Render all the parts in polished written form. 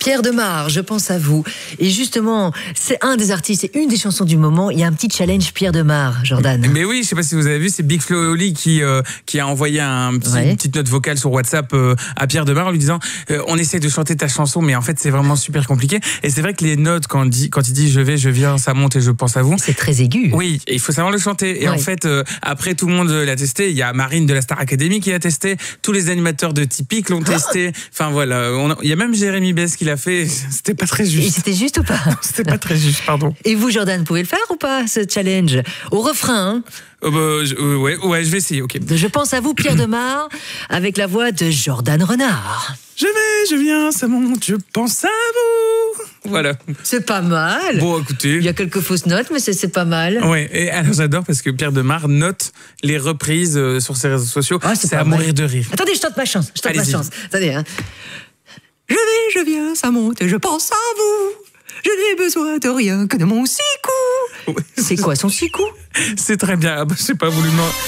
Pierre Demar, je pense à vous. Et justement, c'est un des artistes, c'est une des chansons du moment. Il y a un petit challenge Pierre Demar, Jordan. Mais oui, je sais pas si vous avez vu, c'est Big Flo et Oli qui a envoyé une petite note vocale sur WhatsApp à Pierre Demar en lui disant on essaie de chanter ta chanson, mais en fait c'est vraiment super compliqué. Et c'est vrai que les notes quand il dit je vais, je viens, ça monte et je pense à vous. C'est très aigu. Oui, il faut savoir le chanter. Et en fait, après tout le monde l'a testé. Il y a Marine de la Star Academy qui l'a testé. Tous les animateurs de Typique l'ont testé. Enfin voilà, il y a même Jérémy Bess qui l'a fait. C'était pas très juste. Et c'était juste ou pas? C'était pas très juste, pardon. Et vous, Jordan, pouvez le faire ou pas, ce challenge? Au refrain, hein? Ouais, je vais essayer, ok. Je pense à vous, Pierre Demar, avec la voix de Jordan Renard. Je vais, je viens, ça monte, je pense à vous. Voilà. C'est pas mal. Bon, écoutez. Il y a quelques fausses notes, mais c'est pas mal. Ouais, et alors j'adore parce que Pierre Demar note les reprises sur ses réseaux sociaux. C'est à mourir de rire. Attendez, je tente ma chance. Allez-y. Attendez, hein. Je vais, je viens, ça monte et je pense à vous. Je n'ai besoin de rien que de mon 6 coups. Ouais. C'est quoi son 6 coups? C'est très bien. Je sais pas, vous lui demandez.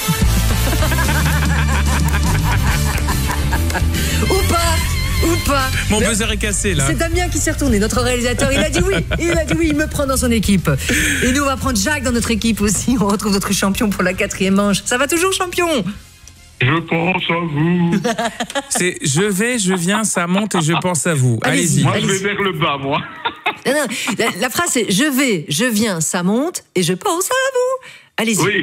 Ou pas. Mon buzzer est cassé là. C'est Damien qui s'est retourné, notre réalisateur. Il a dit oui. Il me prend dans son équipe. Et nous, on va prendre Jacques dans notre équipe aussi. On retrouve notre champion pour la 4e manche. Ça va toujours, champion? Je pense à vous. C'est je vais, je viens, ça monte et je pense à vous. Allez-y. Moi, je vais vers le bas, moi. Non, la phrase c'est je vais, je viens, ça monte et je pense à vous. Allez-y. Oui.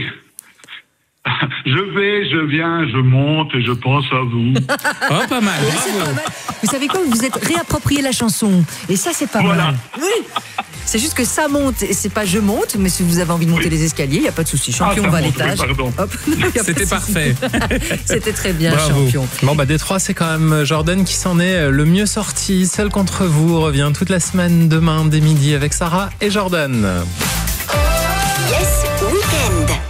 Je vais, je viens, je monte et je pense à vous. Oh, pas mal. Oui, c'est pas mal. Vous savez quoi? Vous êtes réapproprié la chanson. Et ça, c'est pas mal. Oui. C'est juste que ça monte et c'est pas je monte, mais si vous avez envie de monter les escaliers, il n'y a pas de souci. Champion, on va à l'étage. Hop. C'était parfait. C'était très bien, bravo. champion. Bon, des 3, c'est quand même Jordan qui s'en est le mieux sorti. Seul contre vous revient toute la semaine demain dès midi avec Sarah et Jordan. Yes Weekend.